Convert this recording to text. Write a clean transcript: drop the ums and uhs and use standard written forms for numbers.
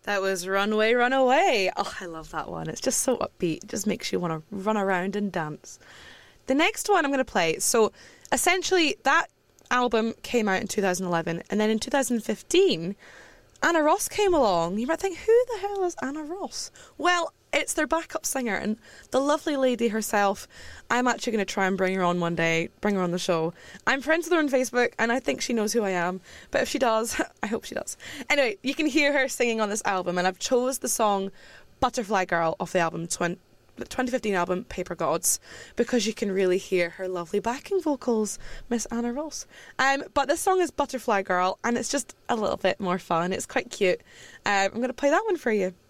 That was Runway, Runaway. Oh, I love that one. It's just so upbeat. It just makes you want to run around and dance. The next one I'm going to play. So essentially that album came out in 2011. And then in 2015, Anna Ross came along. You might think, who the hell is Anna Ross? Well, it's their backup singer and the lovely lady herself. I'm actually going to try and bring her on one day, bring her on the show. I'm friends with her on Facebook and I think she knows who I am. But if she does, I hope she does. Anyway, you can hear her singing on this album and I've chose the song Butterfly Girl off the album 2015 album Paper Gods because you can really hear her lovely backing vocals, Miss Anna Ross. But this song is Butterfly Girl and it's just a little bit more fun. It's quite cute. I'm going to play that one for you.